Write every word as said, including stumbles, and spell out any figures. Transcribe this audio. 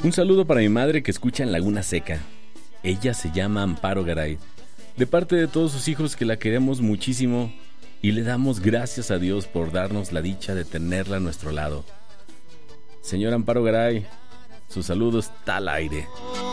Un saludo para mi madre que escucha en Laguna Seca. Ella se llama Amparo Garay. De parte de todos sus hijos que la queremos muchísimo y le damos gracias a Dios por darnos la dicha de tenerla a nuestro lado. Señora Amparo Garay, su saludo está al aire.